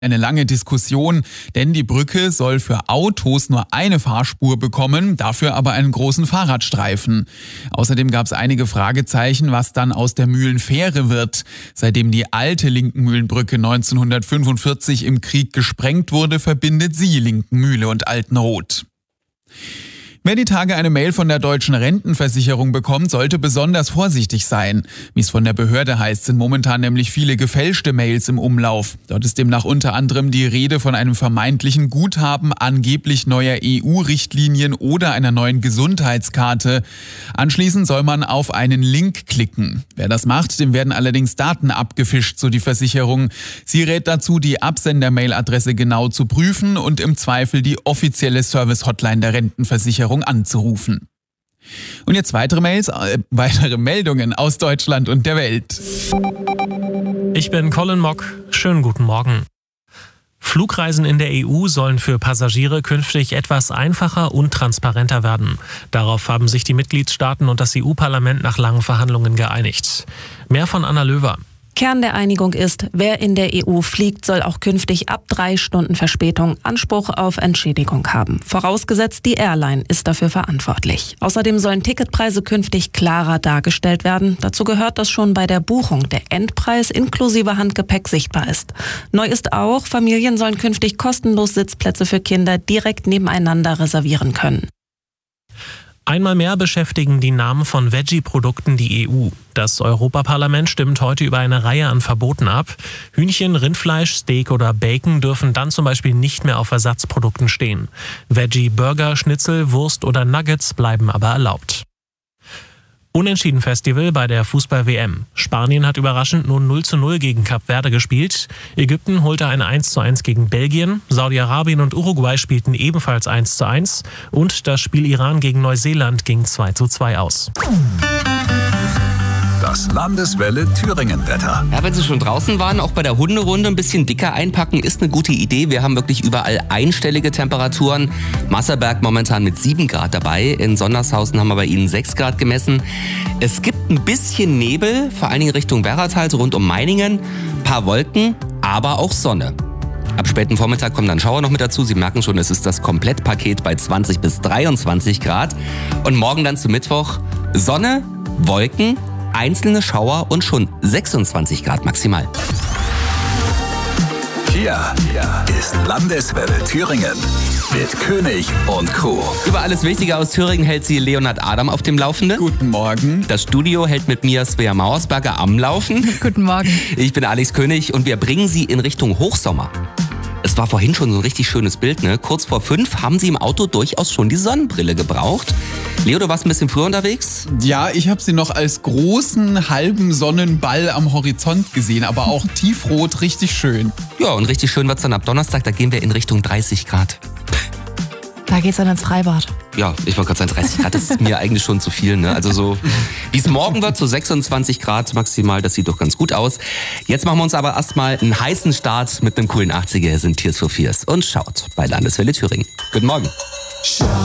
Eine lange Diskussion, denn die Brücke soll für Autos nur eine Fahrspur bekommen, dafür aber einen großen Fahrradstreifen. Außerdem gab es einige Fragezeichen, was dann aus der Mühlenfähre wird. Seitdem die alte Linkenmühlenbrücke 1945 im Krieg gesprengt wurde, verbindet sie Linkenmühle und Altenrot. Wer die Tage eine Mail von der Deutschen Rentenversicherung bekommt, sollte besonders vorsichtig sein. Wie es von der Behörde heißt, sind momentan nämlich viele gefälschte Mails im Umlauf. Dort ist demnach unter anderem die Rede von einem vermeintlichen Guthaben angeblich neuer EU-Richtlinien oder einer neuen Gesundheitskarte. Anschließend soll man auf einen Link klicken. Wer das macht, dem werden allerdings Daten abgefischt, so die Versicherung. Sie rät dazu, die Absender-Mail-Adresse genau zu prüfen und im Zweifel die offizielle Service-Hotline der Rentenversicherung anzurufen. Und jetzt weitere Meldungen aus Deutschland und der Welt. Ich bin Colin Mock. Schönen guten Morgen. Flugreisen in der EU sollen für Passagiere künftig etwas einfacher und transparenter werden. Darauf haben sich die Mitgliedstaaten und das EU-Parlament nach langen Verhandlungen geeinigt. Mehr von Anna Löwer. Kern der Einigung ist, wer in der EU fliegt, soll auch künftig ab 3 Stunden Verspätung Anspruch auf Entschädigung haben. Vorausgesetzt, die Airline ist dafür verantwortlich. Außerdem sollen Ticketpreise künftig klarer dargestellt werden. Dazu gehört, dass schon bei der Buchung der Endpreis inklusive Handgepäck sichtbar ist. Neu ist auch, Familien sollen künftig kostenlos Sitzplätze für Kinder direkt nebeneinander reservieren können. Einmal mehr beschäftigen die Namen von Veggie-Produkten die EU. Das Europaparlament stimmt heute über eine Reihe an Verboten ab. Hühnchen, Rindfleisch, Steak oder Bacon dürfen dann zum Beispiel nicht mehr auf Ersatzprodukten stehen. Veggie-Burger, Schnitzel, Wurst oder Nuggets bleiben aber erlaubt. Unentschieden-Festival bei der Fußball-WM. Spanien hat überraschend nur 0:0 gegen Kap Verde gespielt. Ägypten holte ein 1:1 gegen Belgien. Saudi-Arabien und Uruguay spielten ebenfalls 1:1. Und das Spiel Iran gegen Neuseeland ging 2:2 aus. Das Landeswelle Thüringen-Wetter. Ja, wenn Sie schon draußen waren, auch bei der Hunderunde ein bisschen dicker einpacken ist eine gute Idee. Wir haben wirklich überall einstellige Temperaturen. Masserberg momentan mit 7 Grad dabei. In Sondershausen haben wir bei Ihnen 6 Grad gemessen. Es gibt ein bisschen Nebel, vor allen Dingen Richtung Werratal, so rund um Meiningen. Ein paar Wolken, aber auch Sonne. Ab späten Vormittag kommen dann Schauer noch mit dazu. Sie merken schon, es ist das Komplettpaket bei 20 bis 23 Grad. Und morgen dann zum Mittwoch Sonne, Wolken, einzelne Schauer und schon 26 Grad maximal. Hier ist Landeswelle Thüringen mit König und Crew. Über alles Wichtige aus Thüringen hält Sie Leonhard Adam auf dem Laufenden. Guten Morgen. Das Studio hält mit mir Svea Mauersberger am Laufen. Guten Morgen. Ich bin Alex König und wir bringen Sie in Richtung Hochsommer. Es war vorhin schon so ein richtig schönes Bild, ne? Kurz vor 5 haben Sie im Auto durchaus schon die Sonnenbrille gebraucht. Leo, du warst ein bisschen früher unterwegs? Ja, ich habe sie noch als großen halben Sonnenball am Horizont gesehen, aber auch tiefrot, richtig schön. Ja, und richtig schön wird's dann ab Donnerstag, da gehen wir in Richtung 30 Grad. Da geht's dann ins Freibad. Ja, ich wollte gerade sagen, 30 Grad, das ist mir eigentlich schon zu viel, ne? Also so, wie es morgen wird, so 26 Grad maximal, das sieht doch ganz gut aus. Jetzt machen wir uns aber erstmal einen heißen Start mit einem coolen 80er, sind Tears for Fears. Und schaut bei Landeswelle Thüringen. Guten Morgen.